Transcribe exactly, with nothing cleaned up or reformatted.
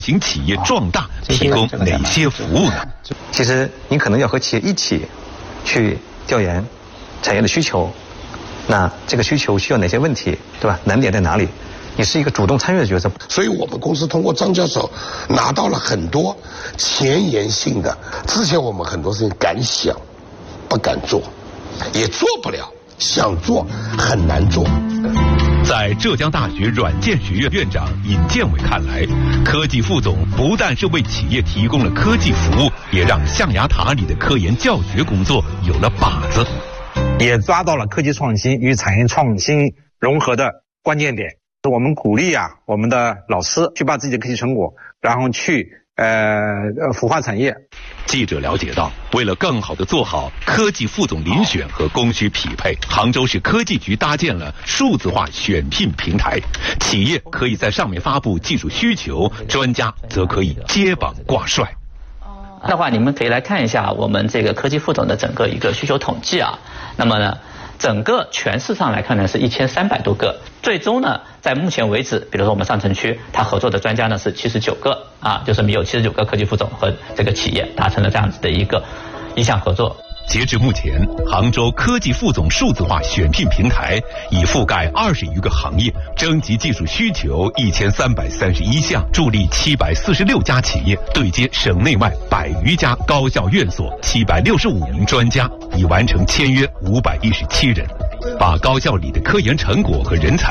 型企业壮大提供哪些服务呢？ 其实你可能要和企业一起去调研产业的需求，那这个需求需要哪些问题，对吧？难点在哪里？你是一个主动参与的角色。 所以我们公司通过张教授拿到了很多前沿性的，之前我们很多事情敢想不敢做，也做不了，想做很难做。 在浙江大学软件学院院长尹建伟看来，科技副总不但是为企业提供了科技服务，也让象牙塔里的科研教学工作有了靶子， 也抓到了科技创新与产业创新融合的关键点。我们鼓励啊，我们的老师去把自己的科技成果，然后去呃孵化产业。 记者了解到，为了更好地做好科技副总遴选和供需匹配，杭州市科技局搭建了数字化选聘平台，企业可以在上面发布技术需求，专家则可以接榜挂帅。 的话，你们可以来看一下我们这个科技副总的整个一个需求统计啊。那么呢，整个全市上来看呢是一千三百多个，最终呢在目前为止，比如说我们上城区，他合作的专家呢是七十九个啊，就是有七十九个科技副总和这个企业达成了这样子的一个意向合作。 截至目前，杭州科技副总数字化选聘平台已覆盖二十余个行业，征集技术需求一千三百三十一项，助力七百四十六家企业，对接省内外百余家高校院所，七百六十五名专家，已完成签约五百一十七人，把高校里的科研成果和人才